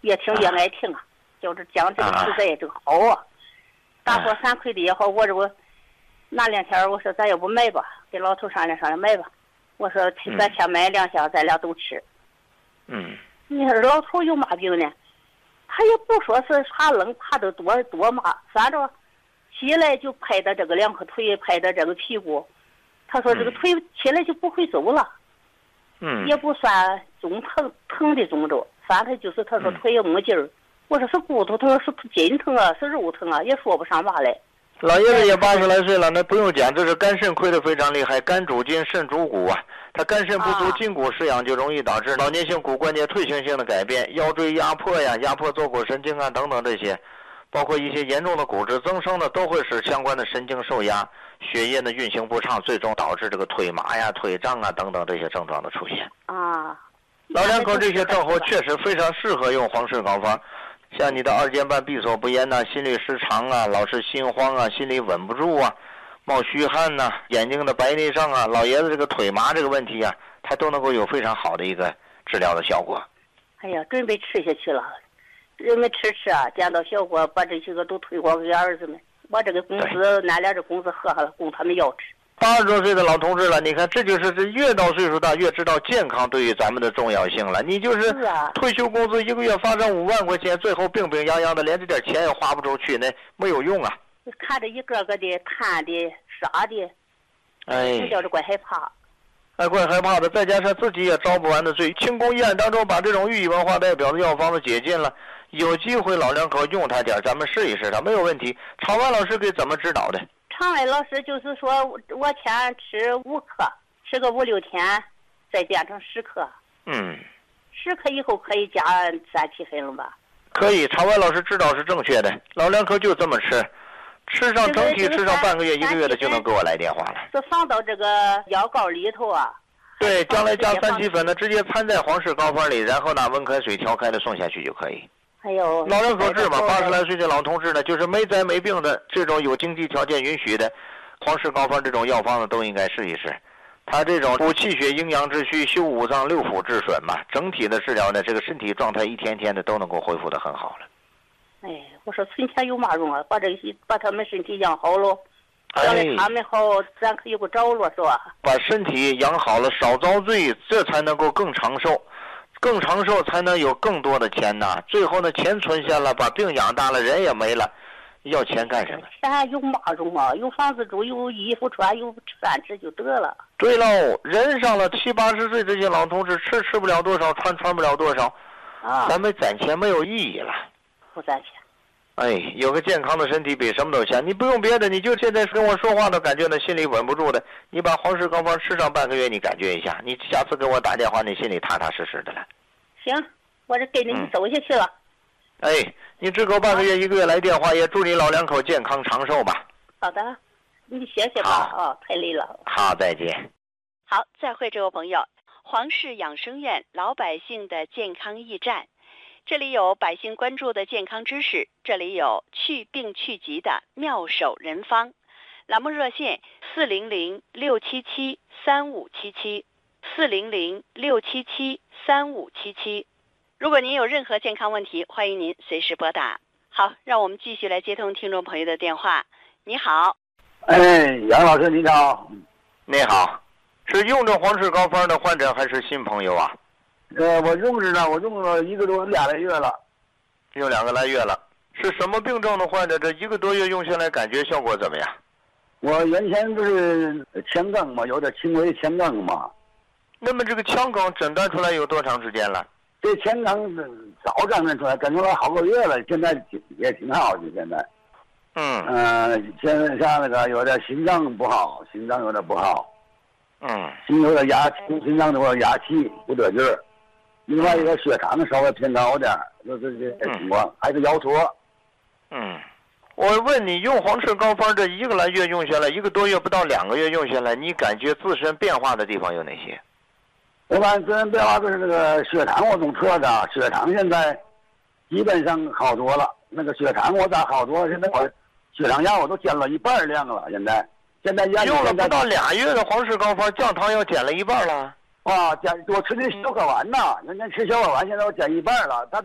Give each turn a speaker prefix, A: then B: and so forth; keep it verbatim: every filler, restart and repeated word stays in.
A: 越听越爱听啊，就是讲这个实在这个好啊。大伙反馈的也好，我这不那两天我说咱要不买吧，跟老头商量商量买吧。我说咱先买两箱，咱俩都吃。
B: 嗯。
A: 你说老头有嘛病呢？他也不说是怕冷怕的多多嘛，反正起来就拍的这个两颗腿，拍的这个屁股。他说这个腿起来就不会走了。
B: 嗯。
A: 也不算总疼疼的肿着，反正就是他说腿也没劲儿。嗯，我说是骨头疼，是筋疼啊，是肉疼啊，也说不上话来。
B: 老爷子也八十来岁了，那不用讲，这是肝肾亏得非常厉害，肝主筋，肾主骨啊。他肝肾不足，筋骨失养，就容易导致老年性骨关节退行性的改变，腰椎压迫呀，压迫坐骨神经啊等等这些，包括一些严重的骨质增生的，都会使相关的神经受压，血液呢运行不畅，最终导致这个腿麻呀、腿胀啊等等这些症状的出现。
A: 啊，
B: 老两口这些症候确实非常适合用黄氏膏方。像你的二尖瓣闭锁不严呐、啊，心律失常啊，老是心慌啊，心里稳不住啊，冒虚汗呐、啊，眼睛的白内障啊，老爷子这个腿麻这个问题啊，它都能够有非常好的一个治疗的效果。
A: 哎呀，准备吃下去了，准备吃吃啊，见到效果，把这些个都推广给儿子们，把这个工资拿点这工资喝下了，供他们要吃。
B: 八十多岁的老同志了，你看，这就是这越到岁数大越知道健康对于咱们的重要性了。你就是退休工资一个月发上五万块钱，最后病病殃殃的，连这点钱也花不出去，那没有用啊。
A: 看着一个个的瘫的、傻的，
B: 哎，
A: 这叫是怪害怕。
B: 哎，怪害怕的，再加上自己也招不完的罪。庆功宴当中把这种寓意文化代表的药方子解禁了，有机会老两口用它点，咱们试一试它，没有问题。常万老师给怎么指导的？
A: 常伟老师就是说，我先吃五克，吃个五六天，再变成十克。
B: 嗯，
A: 十克以后可以加三七粉了吧？
B: 可以，常伟老师指导是正确的。老两口就这么吃，吃上整体吃上半个月、一个月的就能给我来电话了。
A: 是放到这个药膏里头啊？
B: 对，将来加三七粉呢，直接掺在黄氏膏方里，然后拿温开水调开的送下去就可以。
A: 还有
B: 老人口治嘛，八十来岁的老同志呢，就是没灾没病的，这种有经济条件允许的，黄氏膏方这种药方子都应该试一试。他这种补气血、营养之虚、修五脏六腑之损嘛，整体的治疗呢，这个身体状态一天天的都能够恢复得很好了。
A: 哎，我说存钱有嘛用啊？把这些把他们身体养好喽，
B: 将
A: 来他们好，咱可有个着落是吧？
B: 把身体养好了，少遭罪，这才能够更长寿。更长寿才能有更多的钱呐，最后呢钱存下了，把病养大了，人也没了，要钱干什么？
A: 钱有嘛用啊？有房子住，有衣服穿，有饭吃就得了。
B: 对喽，人上了七八十岁，这些老同志吃吃不了多少，穿穿不了多少，
A: 啊，
B: 咱们攒钱没有意义了。
A: 不攒钱。
B: 哎，有个健康的身体比什么都强。你不用别的，你就现在跟我说话都感觉到心里稳不住的。你把黄氏膏方吃上半个月，你感觉一下，你下次给我打电话，你心里踏踏实实的了。
A: 行，我这跟着你走下去了。
B: 嗯、哎，你只够半个月、一个月来电话，也祝你老两口健康长寿吧。
A: 好的，你歇歇吧。啊、哦，太累了。
B: 好，再见。
C: 好，再会，这位朋友。黄氏养生院，老百姓的健康驿站。这里有百姓关注的健康知识，这里有去病去疾的妙手人方。栏目热线四零零六七七三五七七，四零零六七七三五七七。如果您有任何健康问题，欢迎您随时拨打。好，让我们继续来接通听众朋友的电话。你好。
D: 哎，杨老师你好。
B: 你好，是用着黄氏膏方的患者还是新朋友啊？
D: 呃，我用着呢，我用了一个多俩来月了，
B: 有两个来月了。是什么病症的患者？这一个多月用下来，感觉效果怎么样？
D: 我原先不是腔梗嘛，有点轻微腔梗嘛。
B: 那么这个腔梗诊断出来有多长时间了？
D: 这腔梗早诊断出来，诊断了好个月了，现在也挺好的。现在，
B: 嗯
D: 嗯、呃，现在像那个有点心脏不好，心脏有点不好，
B: 嗯，
D: 心有点压气，心脏有点压气，不得劲儿。另外一个血糖稍微偏高点，就是这这情况，还是腰托。
B: 嗯，我问你，用黄氏膏方这一个来月用下来，一个多月不到两个月用下来，你感觉自身变化的地方有哪些？
D: 我感觉自身变化就是那个血糖我总测的，血糖现在基本上好多了。那个血糖我咋好多？现在我血糖药我都减了一半量了。现在现在
B: 用了不到俩月的黄氏膏方，降糖药减了一半了。
D: 啊，减我吃的消可丸呐，原先吃消可丸，现在我减一半了。它